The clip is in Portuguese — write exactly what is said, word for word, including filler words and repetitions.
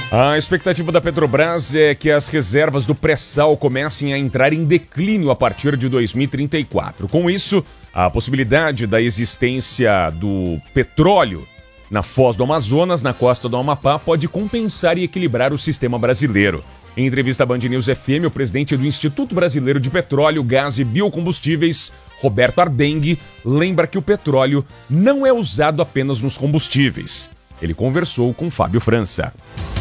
A expectativa da Petrobras é que as reservas do pré-sal comecem a entrar em declínio a partir de dois mil e trinta e quatro. Com isso, a possibilidade da existência do petróleo na foz do Amazonas, na costa do Amapá, pode compensar e equilibrar o sistema brasileiro. Em entrevista à Band News F M, o presidente do Instituto Brasileiro de Petróleo, Gás e Biocombustíveis, Roberto Arbengue, lembra que o petróleo não é usado apenas nos combustíveis. Ele conversou com Fábio França.